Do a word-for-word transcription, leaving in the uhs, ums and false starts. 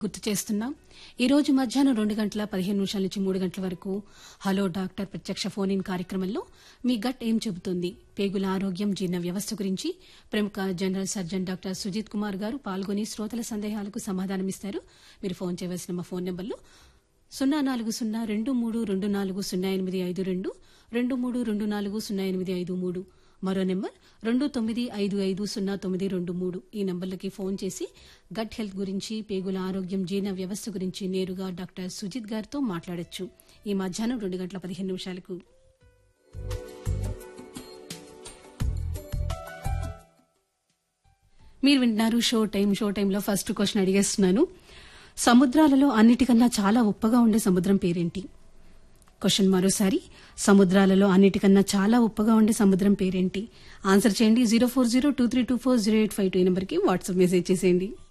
గుర్తు చేస్తున్నాం. ఈ రోజు మధ్యాహ్నం రెండు గంటల పదిహేను నిమిషాల నుంచి మూడు గంటల వరకు హలో డాక్టర్ ప్రత్యక్ష ఫోన్ ఇన్ కార్యక్రమంలో మీ గట్ ఏం చెబుతుంది, పేగుల ఆరోగ్యం, జీర్ణ వ్యవస్థ గురించి ప్రముఖ general surgeon doctor Sujith Kumar గారు పాల్గొని శ్రోతల సందేహాలకు సమాధానమిస్తారు. మీరు ఫోన్ చేయవలసిన మా ఫోన్ నెంబర్లు సున్నా నాలుగు సున్నా రెండు మూడు రెండు నాలుగు సున్నా ఎనిమిది ఐదు రెండు రెండు మూడు రెండు నాలుగు సున్నా ఎనిమిది ఐదు మూడు మరో నెంబర్ రెండు తొమ్మిది ఐదు ఐదు సున్నా తొమ్మిది రెండు మూడు. ఈ నంబర్లకి ఫోన్ చేసి గట్ హెల్త్ గురించి, పేగుల ఆరోగ్యం, జీర్ణ వ్యవస్థ గురించి నేరుగా డాక్టర్ సుజిత్ గారితో మాట్లాడొచ్చు. ఈ మధ్యాహ్నం రెండు గంటల పదిహేను నిమిషాలకు. మీరు వింటున్నారు షో టైం. షో టైంలో ఫస్ట్ క్వశ్చన్ అడిగేస్తున్నాను. సముద్రాలలో అన్నిటికన్నా చాలా ఉప్పగా ఉండే సముద్రం పేరేంటి? క్వశ్చన్ మరోసారి, సముద్రాలలో అన్నిటికన్నా చాలా ఉప్పగా ఉండే సముద్రం పేరేంటి? ఆన్సర్ చేయండి. Zero four zero two three two four zero eight five two ఈ నెంబర్కి వాట్సాప్ మెసేజ్ చేసేయండి.